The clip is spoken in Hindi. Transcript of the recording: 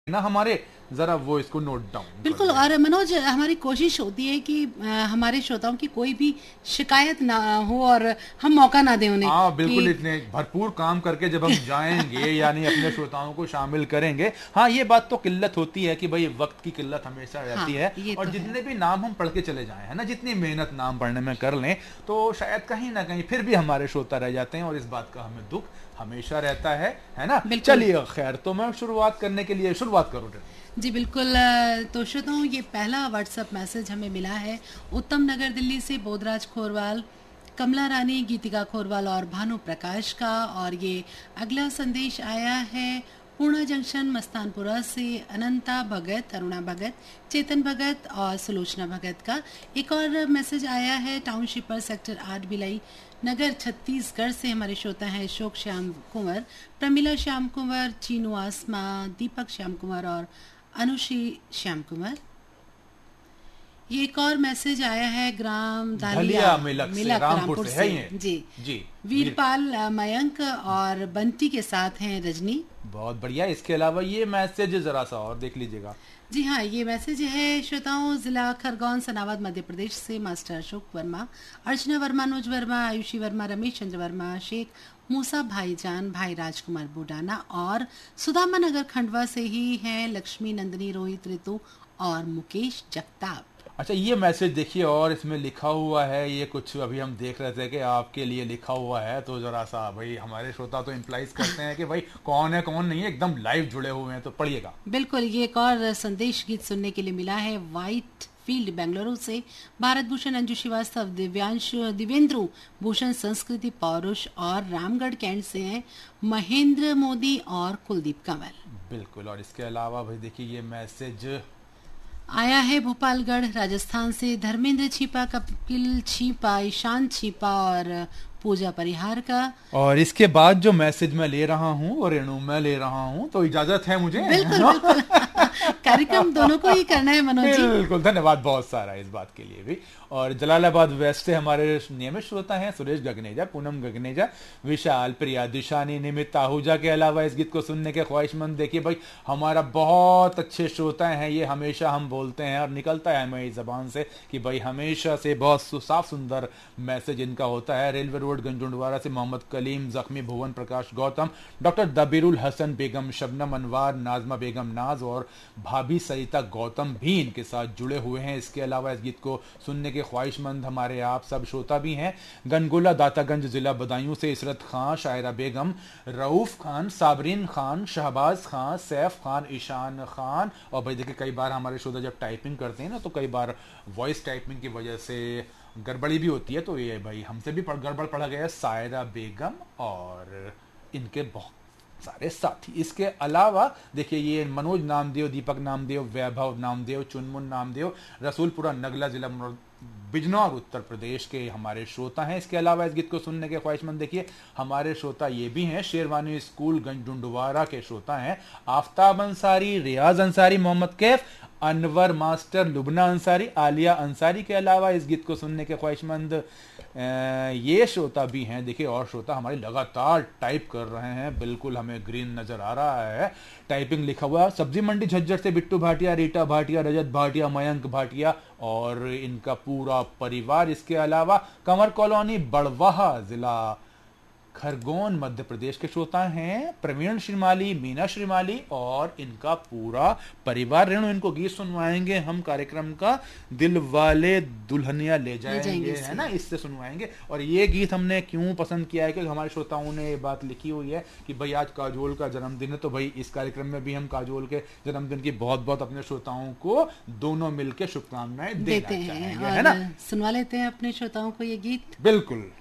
ना हमारे, जरा वो इसको नोट डाउन बिल्कुल। और मनोज, हमारी कोशिश होती है कि हमारे श्रोताओं की कोई भी शिकायत ना हो और हम मौका ना दें उन्हें हाँ बिल्कुल, कि इतने भरपूर काम करके जब हम जाएंगे यानी अपने श्रोताओं को शामिल करेंगे। हाँ ये बात तो किल्लत होती है कि भाई वक्त की किल्लत हमेशा हाँ, रहती है, ये और तो है। जितने भी नाम हम पढ़ के चले जाएं, है ना, जितनी मेहनत नाम पढ़ने में कर लें, तो शायद कहीं ना कहीं फिर भी हमारे श्रोता रह जाते हैं, और इस बात का हमें दुख हमेशा रहता है ना। बिल्कुल चलिए खैर, तो मैं शुरुआत करने के लिए शुरुआत करूँ। जी बिल्कुल। तो श्रोताओं, ये पहला व्हाट्सएप मैसेज हमें मिला है उत्तम नगर दिल्ली से बोधराज खोरवाल, कमला रानी, गीतिका खोरवाल और भानु प्रकाश का। और ये अगला संदेश आया है पूर्णा जंक्शन मस्तानपुरा से अनंता भगत, अरुणा भगत, चेतन भगत और सुलोचना भगत का। एक और मैसेज आया है टाउनशिप पर सेक्टर 8 भिलाई नगर छत्तीसगढ़ से। हमारे श्रोता हैं अशोक श्याम कुंवर, प्रमिला श्याम कुंवर, चीनू आसमा, दीपक श्याम कुंवर और अनुश्री श्याम कुमार। ये एक और मैसेज आया है ग्राम धलिया धालिया मिलक रामपुर से है ये। जी जी वीरपाल, मयंक और बंटी के साथ हैं रजनी। बहुत बढ़िया। इसके अलावा ये मैसेज जरा सा और देख लीजिएगा। जी हाँ, ये मैसेज है श्रोताओं जिला खरगोन सनावद मध्य प्रदेश से मास्टर अशोक वर्मा, अर्चना वर्मा, अनुज वर्मा, आयुषी वर्मा, रमेश चंद्र वर्मा, शेख मूसा भाईजान, भाई राजकुमार बुडाना और सुदामा नगर खंडवा से ही हैं लक्ष्मी नंदिनी, रोहित, ऋतु और मुकेश जगताप। अच्छा ये मैसेज देखिए, और इसमें लिखा हुआ है, ये कुछ अभी हम देख रहे थे कि आपके लिए लिखा हुआ है, तो जरा सा भाई हमारे श्रोता तो इम्प्लाइज करते हैं कि भाई कौन है कौन नहीं है, एकदम लाइव जुड़े हुए हैं, तो पढ़िएगा। बिल्कुल। ये एक और संदेश गीत सुनने के लिए मिला है व्हाइट फील्ड बेंगलुरु से भारत भूषण, अंजू श्रीवास्तव, दिव्यांशु, दिवेंद्रु भूषण, संस्कृति पौरुष और रामगढ़ कैंट से हैं महेंद्र मोदी और कुलदीप कंवल। बिल्कुल। और इसके अलावा भाई देखिए ये मैसेज आया है भोपालगढ़ राजस्थान से धर्मेंद्र छिपा, कपिल छिपा, ईशान छिपा और पूजा परिहार का। और इसके बाद जो मैसेज मैं ले रहा हूँ और रेणु मैं ले रहा हूँ, तो इजाजत है मुझे? बिल्कुल बिल्कुल। कार्यक्रम दोनों को ही करना है मनोज जी। बिल्कुल, धन्यवाद बहुत सारा इस बात के लिए भी। और जलालाबाद वेस्ट से हमारे नियमित श्रोता हैं सुरेश गगनेजा, पूनम गगनेजा, विशाल, प्रिया, दिशानी, निमित आहूजा के अलावा इस गीत को सुनने के ख्वाहिशमंद। देखिए भाई हमारा बहुत अच्छे श्रोता हैं ये, हमेशा हम बोलते हैं और निकलता है हमारी जबान से कि भाई हमेशा से बहुत साफ सुंदर मैसेज इनका होता है। रेलवे रोड गंजुंडवारा से मोहम्मद कलीम, जख्मी भुवन प्रकाश गौतम, डॉक्टर दबीरुल हसन बेगम, शबनम अनवार, नाजमा बेगम नाज और भाभी सरिता गौतम भी इनके साथ जुड़े हुए हैं। इसके अलावा इस गीत को सुनने के ख्वाहिशमंद हमारे आप सब श्रोता भी हैं। गनगोला दातागंज जिला बदायूं से इसरत खान, शायरा बेगम, रऊफ खान, साबरीन खान, शहबाज खान, सैफ खान, ईशान खान। और भाई देखिए कई बार हमारे श्रोता जब टाइपिंग करते हैं ना, तो कई बार वॉइस टाइपिंग की वजह से गड़बड़ी भी होती है, तो ये भाई हमसे भी गड़बड़ पड़ा गया। सायरा बेगम और इनके बहुत सारे साथी। इसके अलावा देखिए ये मनोज नामदेव, दीपक नामदेव, वैभव नामदेव, चुनमुन नामदेव, रसूलपुरा नगला जिला बिजनौर उत्तर प्रदेश के हमारे श्रोता हैं। इसके अलावा इस गीत को सुनने के ख्वाहिशमंद देखिए हमारे श्रोता ये भी हैं शेरवानी स्कूल गंजुंडवारा के श्रोता हैं आफ्ताब अंसारी, रियाज अंसारी, मोहम्मद कैफ, अनवर मास्टर, लुबना अंसारी, आलिया अंसारी के अलावा इस गीत को सुनने के ख्वाहिशमंद ये श्रोता भी हैं। देखिए और श्रोता हमारे लगातार टाइप कर रहे हैं, बिल्कुल हमें ग्रीन नजर आ रहा है, टाइपिंग लिखा हुआ। सब्जी मंडी झज्जर से बिट्टू भाटिया, रीटा भाटिया, रजत भाटिया, मयंक भाटिया और इनका पूरा परिवार। इसके अलावा कंवर कॉलोनी बड़वाहा जिला खरगोन मध्य प्रदेश के श्रोता हैं प्रवीण श्रीमाली, मीना श्रीमाली और इनका पूरा परिवार। रेणु इनको गीत सुनवाएंगे हम कार्यक्रम का दिल वाले दुल्हनिया ले जाएंगे, है ना, इससे सुनवाएंगे। और ये गीत हमने क्यों पसंद किया है कि हमारे श्रोताओं ने ये बात लिखी हुई है कि भाई आज काजोल का जन्मदिन है, तो भाई इस कार्यक्रम में भी हम काजोल के जन्मदिन की बहुत बहुत अपने श्रोताओं को दोनों मिलकर शुभकामनाएं देते हैं, है ना। सुनवा लेते हैं अपने श्रोताओं को ये गीत। बिल्कुल।